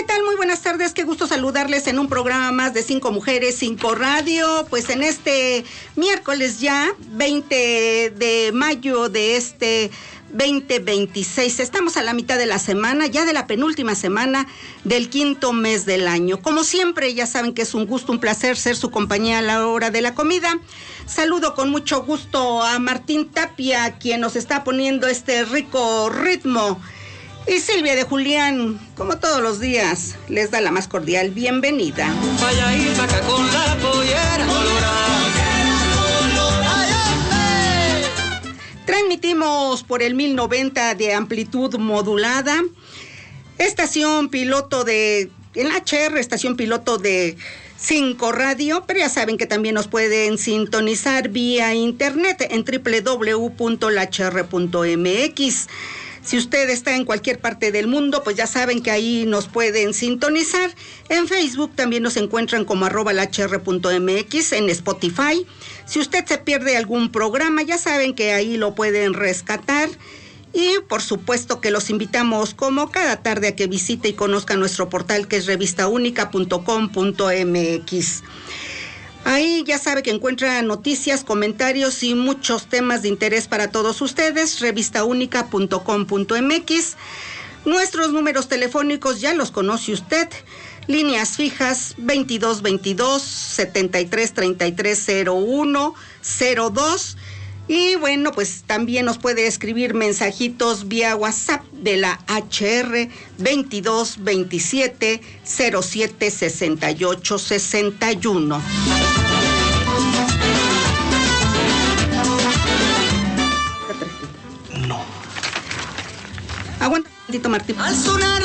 tal? Muy buenas tardes, qué gusto saludarles en un programa más de 5 Mujeres, 5 Radio, pues en este miércoles ya, 20 de mayo de este 2026. Estamos a la mitad de la semana, ya de la penúltima semana del quinto mes del año. Como siempre, ya saben que es un gusto, un placer ser su compañía a la hora de la comida. Saludo con mucho gusto a Martín Tapia, quien nos está poniendo este rico ritmo. Y Silvia de Julián, como todos los días, les da la más cordial bienvenida. Vaya a ir acá con la pollera colorada. Transmitimos por el 1090 de amplitud modulada, estación piloto en la HR, estación piloto de 5 Radio, pero ya saben que también nos pueden sintonizar vía internet en www.lahr.mx. Si usted está en cualquier parte del mundo, pues ya saben que ahí nos pueden sintonizar. En Facebook también nos encuentran como @lahr.mx, en Spotify. Si usted se pierde algún programa, ya saben que ahí lo pueden rescatar. Y por supuesto que los invitamos como cada tarde a que visite y conozca nuestro portal, que es revistaunica.com.mx. Ahí ya sabe que encuentra noticias, comentarios y muchos temas de interés para todos ustedes, revistaunica.com.mx. Nuestros números telefónicos ya los conoce usted, líneas fijas 2222-733301-02. Y bueno, pues también nos puede escribir mensajitos vía WhatsApp de la HR 2227-076861. No. Aguanta un poquito, Martín. Al sonar